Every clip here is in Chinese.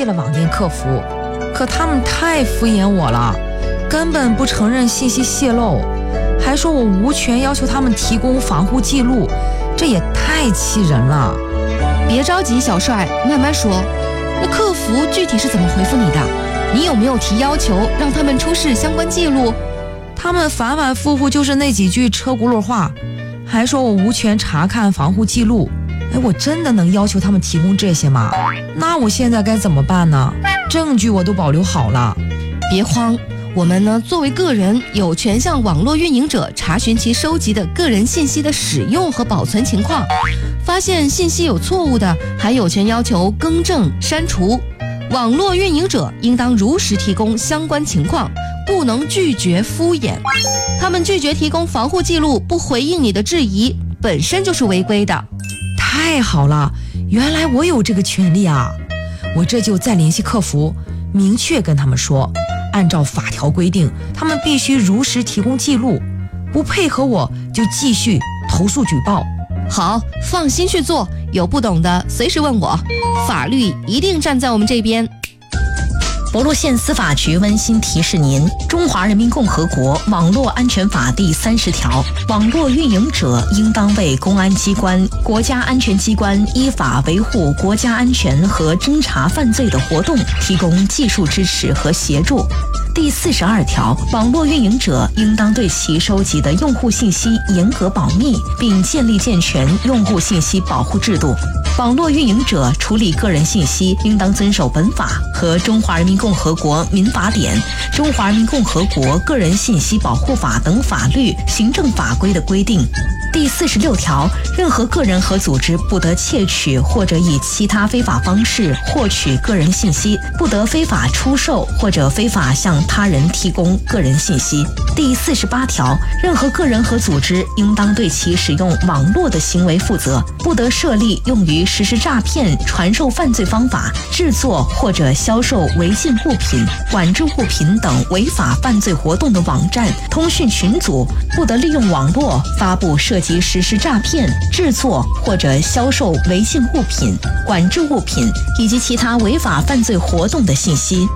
了网店客服，可他们太敷衍我了，根本不承认信息泄露，还说我无权要求他们提供房户记录，这也太气人了。 别着急，小帅，慢慢说。那客服具体是怎么回复你的？你有没有提要求让他们出示相关记录？ 他们反反复复就是那几句车轱辘话，还说我无权查看房户记录。我真的能要求他们提供这些吗？那我现在该怎么办呢？证据我都保留好了。 别慌，我们呢作为个人有权向网络运营者查询其收集的个人信息的使用和保存情况，发现信息有错误的，还有权要求更正删除。网络运营者应当如实提供相关情况，不能拒绝敷衍。他们拒绝提供房户记录，不回应你的质疑，本身就是违规的。 太好了，原来我有这个权利啊！我这就再联系客服，明确跟他们说，按照法条规定，他们必须如实提供记录，不配合我就继续投诉举报。 好，放心去做，有不懂的随时问我，法律一定站在我们这边。 博洛县司法局温馨提示您：中华人民共和国网络安全法第30条，网络运营者应当为公安机关、国家安全机关依法维护国家安全和侦查犯罪的活动提供技术支持和协助。第42条，网络运营者应当对其收集的用户信息严格保密，并建立健全用户信息保护制度。网络运营者处理个人信息应当遵守本法和中华人民共和国民法典、中华人民共和国个人信息保护法等法律、行政法规的规定。第46条，任何个人和组织不得窃取或者以其他非法方式获取个人信息，不得非法出售或者非法向他人提供个人信息。第48条，任何个人和组织应当对其使用网络的行为负责，不得设立用于实施诈骗、传授犯罪方法、制作或者销售违禁物品、管制物品等违法犯罪活动的网站、通讯群组，不得利用网络发布涉及实施诈骗、制作或者销售违禁物品、管制物品以及其他违法犯罪活动的信息。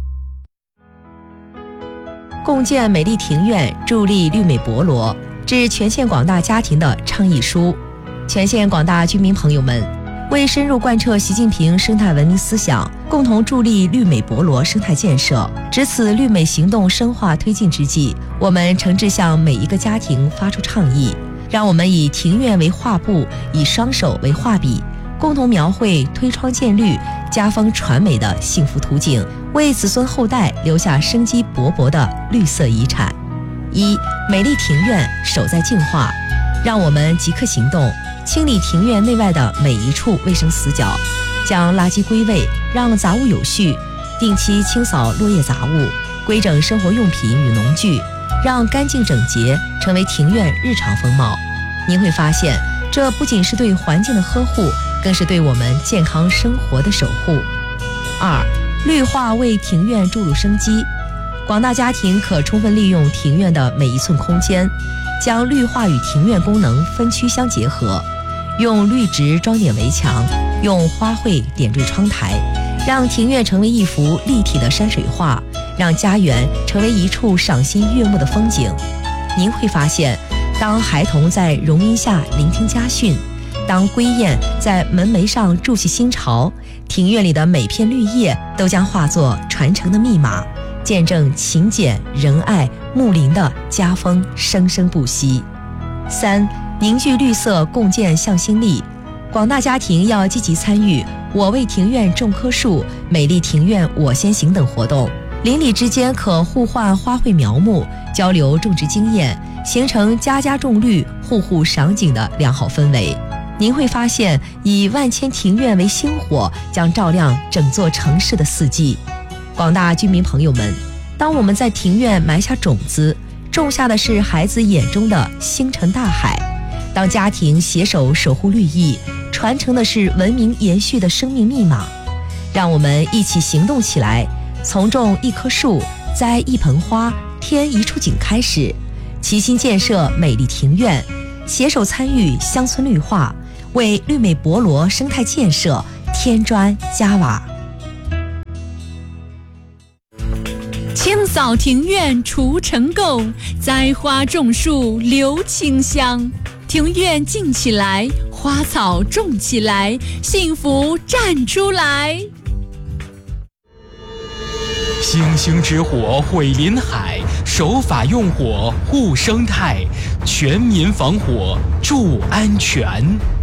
共建美丽庭院，助力绿美博罗，致全县广大家庭的倡议书。全县广大居民朋友们，为深入贯彻习近平生态文明思想，共同助力绿美博罗生态建设，值此绿美行动深化推进之际，我们诚挚向每一个家庭发出倡议，让我们以庭院为画布，以双手为画笔，共同描绘推窗见绿、家风传美的幸福图景，为子孙后代留下生机勃勃的绿色遗产。一、美丽庭院，守在净化。让我们即刻行动，清理庭院内外的每一处卫生死角，将垃圾归位，让杂物有序，定期清扫落叶杂物，规整生活用品与农具，让干净整洁成为庭院日常风貌。您会发现，这不仅是对环境的呵护，更是对我们健康生活的守护。二、绿化为庭院注入生机。广大家庭可充分利用庭院的每一寸空间，将绿化与庭院功能分区相结合，用绿植装点围墙，用花卉点缀窗台，让庭院成为一幅立体的山水画，让家园成为一处赏心悦目的风景。您会发现，当孩童在榕荫下聆听家训，当归雁在门楣上筑起新巢，庭院里的每片绿叶都将化作传承的密码，见证勤俭仁爱睦邻的家风生生不息。三、凝聚绿色，共建向心力。广大家庭要积极参与我为庭院种棵树、美丽庭院我先行等活动，邻里之间可互换花卉苗木，交流种植经验，形成家家种绿、户户赏景的良好氛围。您会发现，以万千庭院为星火，将照亮整座城市的四季。广大居民朋友们，当我们在庭院埋下种子，种下的是孩子眼中的星辰大海；当家庭携手守护绿意，传承的是文明延续的生命密码。让我们一起行动起来，从种一棵树、栽一盆花、添一处景开始，齐心建设美丽庭院，携手参与乡村绿化，为绿美博罗生态建设添砖加瓦。 扫庭院除尘垢，栽花种树留清香。庭院静起来，花草种起来，幸福站出来。 星星之火毁林海，守法用火护生态，全民防火助安全。